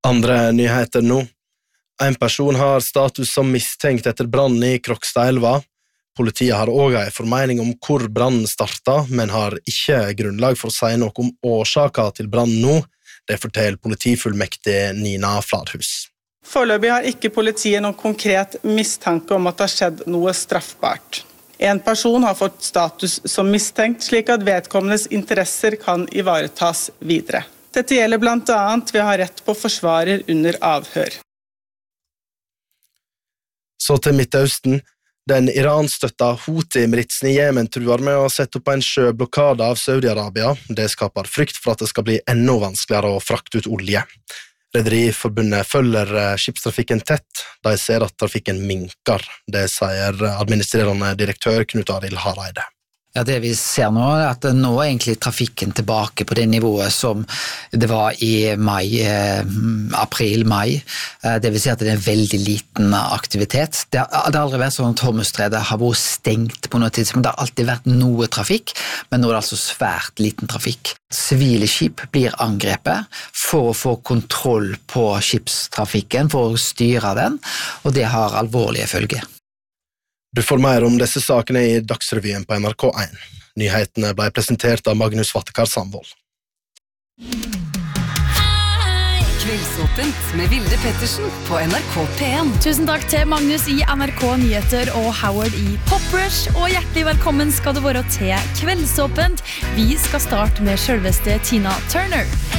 Andre nyheter nå. En person har status som mistenkt etter brann I Krokstadelva. Politiet har også en formening om hvor brannen startet, men har ikke grunnlag for å si noe om årsaken til brannen nå. Det forteller politifullmektig Nina Fladhus. Foreløpig har ikke politiet noen konkret mistanke om at det har skjedd noe straffbart. En person har fått status som mistenkt, slik at vedkommendes interesser kan ivaretas videre. Dette gjelder blant annet ved å ha rett på forsvarer under avhør. Så til Midtøsten. Den Iran-støtta Houthi-militsen I Jemen truer med å sette opp en sjøblokade av Saudi-Arabia. Det skaper frykt for at det skal bli enda vanskeligere å frakte ut olje. Rederiforbundet følger skipstrafikken tett. De ser at trafikken minker. Det sier administrerende direktør Knut Arild Hareide. Ja, det vi ser nå at nå egentlig trafikken tilbake på det nivået som det var I april-mai. Det vil si at det en veldig liten aktivitet. Det har aldri vært sånn at Hormuzstredet har vært stengt på noe tidspunkt. Det har alltid vært noe trafikk, men nå det altså svært liten trafikk. Sivile skip blir angrepet for å få kontroll på skipstrafikken, for å styre den, og det har alvorlige følger. Du får mer om disse sakene I Dagsrevyen på NRK1. Nyhetene ble presentert av Magnus Vattekar Sandvold. Kveldsåpent med Vilde Pettersen på NRK P1. Tusen takk til Magnus I NRK Nyheter og Howard I Pop Rush, og hjertelig velkommen skal du være til Kveldsåpent. Vi skal starte med selveste Tina Turner.